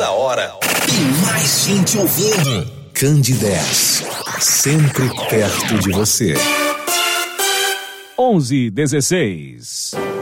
Toda hora tem mais gente ouvindo. Candidez, sempre perto de você. 11:16.